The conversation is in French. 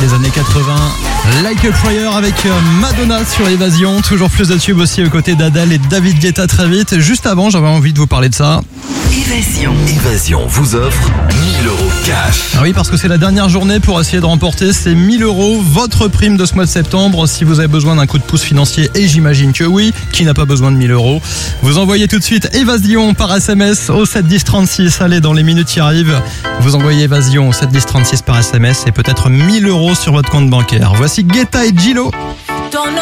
des années 80. Like a Prayer avec Madonna sur Évasion. Toujours plus de tubes aussi aux côtés d'Adèle et David Guetta très vite. Juste avant, j'avais envie de vous parler de ça. Évasion vous offre 1000 € cash. Ah oui, parce que c'est la dernière journée pour essayer de remporter ces 1000 €, votre prime de ce mois de septembre. Si vous avez besoin d'un coup de pouce financier, et j'imagine que oui, qui n'a pas besoin de 1000 €, vous envoyez tout de suite Évasion par SMS au 7 10 36. Allez, dans les minutes qui arrivent, vous envoyez Évasion au 7 10 36 par SMS et peut-être 1000 € sur votre compte bancaire. Voici Guetta et Gillo.